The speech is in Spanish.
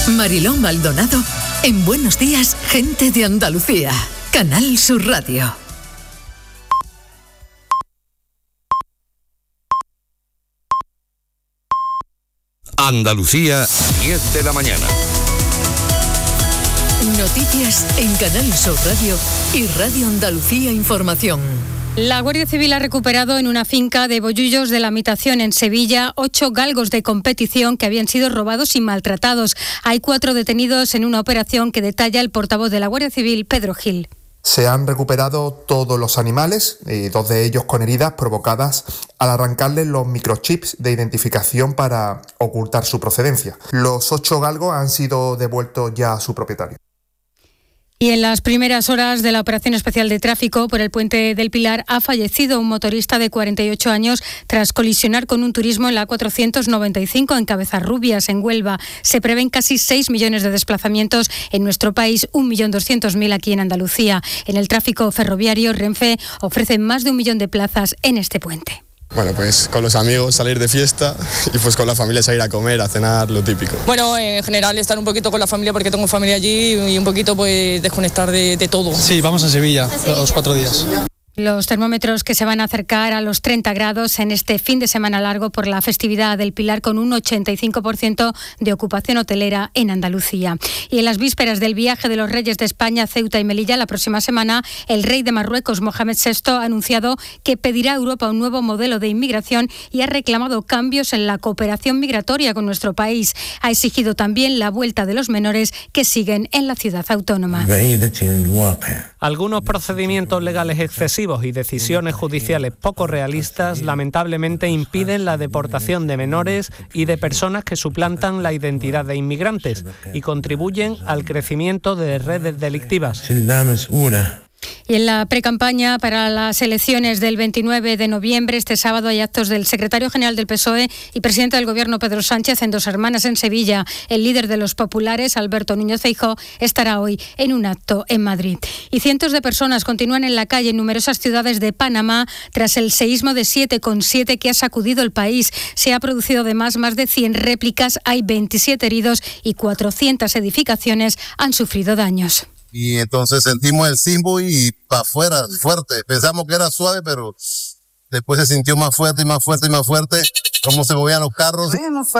Mariló Maldonado en Buenos Días, Gente de Andalucía. Canal Sur Radio. Andalucía, 10 de la mañana. Noticias en Canal Sur Radio y Radio Andalucía Información. La Guardia Civil ha recuperado en una finca de Bollullos de la Mitación, en Sevilla, 8 galgos de competición que habían sido robados y maltratados. Hay 4 detenidos en una operación que detalla el portavoz de la Guardia Civil, Pedro Gil. Se han recuperado todos los animales, 2 de ellos con heridas provocadas al arrancarles los microchips de identificación para ocultar su procedencia. Los 8 galgos han sido devueltos ya a su propietario. Y en las primeras horas de la operación especial de tráfico por el Puente del Pilar ha fallecido un motorista de 48 años tras colisionar con un turismo en la A495 en Cabezarrubias, en Huelva. Se prevén casi 6 millones de desplazamientos en nuestro país, 1.200.000 aquí en Andalucía. En el tráfico ferroviario, Renfe ofrece más de 1 millón de plazas en este puente. Bueno, pues con los amigos salir de fiesta y pues con la familia salir a comer, a cenar, lo típico. Bueno, en general estar un poquito con la familia porque tengo familia allí y un poquito pues desconectar de todo. Sí, vamos a Sevilla los 4 días. Los termómetros que se van a acercar a los 30 grados en este fin de semana largo por la festividad del Pilar, con un 85% de ocupación hotelera en Andalucía. Y en las vísperas del viaje de los reyes de España a Ceuta y Melilla la próxima semana, el rey de Marruecos, Mohamed VI, ha anunciado que pedirá a Europa un nuevo modelo de inmigración y ha reclamado cambios en la cooperación migratoria con nuestro país. Ha exigido también la vuelta de los menores que siguen en la ciudad autónoma. Algunos procedimientos legales excesivos y decisiones judiciales poco realistas lamentablemente impiden la deportación de menores y de personas que suplantan la identidad de inmigrantes y contribuyen al crecimiento de redes delictivas. Y en la precampaña para las elecciones del 29 de noviembre, este sábado, hay actos del secretario general del PSOE y presidente del Gobierno, Pedro Sánchez, en Dos Hermanas, en Sevilla. El líder de los populares, Alberto Núñez Feijóo, estará hoy en un acto en Madrid. Y cientos de personas continúan en la calle en numerosas ciudades de Panamá tras el seísmo de 7,7 que ha sacudido el país. Se ha producido además más de 100 réplicas, hay 27 heridos y 400 edificaciones han sufrido daños. Y entonces sentimos el sismo y para afuera, fuerte. Pensamos que era suave, pero después se sintió más fuerte y más fuerte y más fuerte. Cómo se movían los carros.